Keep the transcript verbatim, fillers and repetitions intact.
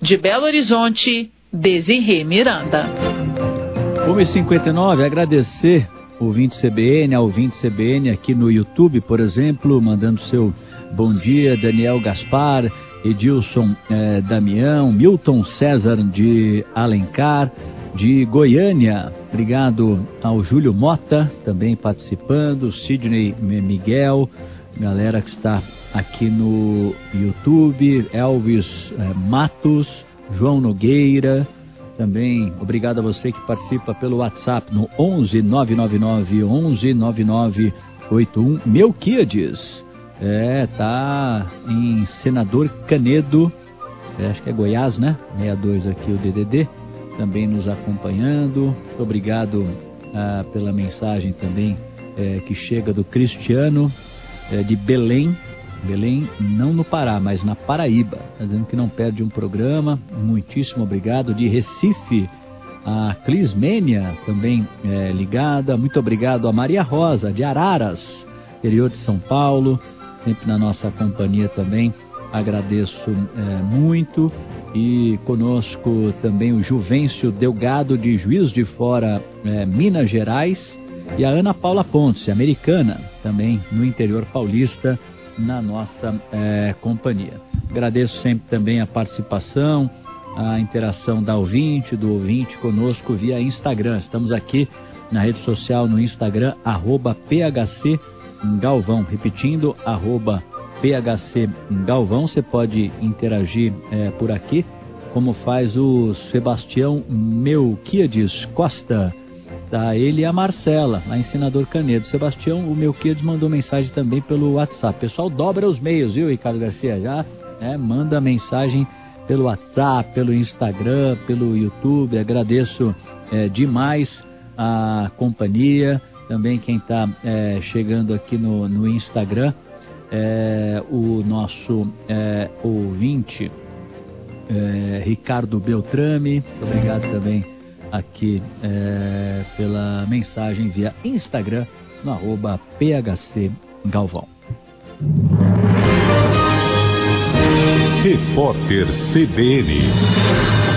De Belo Horizonte, Desirê Miranda. uma e cinquenta e nove, agradecer o ouvinte C B N, ao ouvinte C B N aqui no YouTube, por exemplo, mandando seu bom dia, Daniel Gaspar, Edilson eh, Damião, Milton César de Alencar, de Goiânia, obrigado ao Júlio Mota, também participando, Sidney Miguel, galera que está aqui no YouTube, Elvis eh, Matos, João Nogueira, também obrigado a você que participa pelo WhatsApp no onze nove nove nove onze nove nove oito um. Melquiades, é, tá em Senador Canedo, é, acho que é Goiás, né? sessenta e dois aqui o D D D, também nos acompanhando. Muito obrigado ah, pela mensagem também é, que chega do Cristiano é, de Belém. Belém, não no Pará, mas na Paraíba, tá dizendo que não perde um programa, muitíssimo obrigado. De Recife, a Clismênia também é, ligada, muito obrigado a Maria Rosa, de Araras, interior de São Paulo, sempre na nossa companhia também, agradeço é, muito. E conosco também o Juvencio Delgado, de Juiz de Fora, é, Minas Gerais, e a Ana Paula Pontes, americana, também no interior paulista, na nossa é, companhia. Agradeço sempre também a participação, a interação da ouvinte, do ouvinte conosco via Instagram. Estamos aqui na rede social no Instagram, arroba P H C Galvão, repetindo, arroba P H C Galvão. Você pode interagir é, por aqui, como faz o Sebastião Melquiades Costa. Tá, ele e a Marcela, lá em Senador Canedo. Sebastião, o Melquiades mandou mensagem também pelo WhatsApp. Pessoal, dobra os meios, viu, Ricardo Garcia? Já é, manda mensagem pelo WhatsApp, pelo Instagram, pelo YouTube. Agradeço é, demais a companhia. Também quem está é, chegando aqui no, no Instagram, é, o nosso é, ouvinte, é, Ricardo Beltrame. Muito obrigado também aqui é, pela mensagem via Instagram no arroba P H C Galvão. Repórter C B N.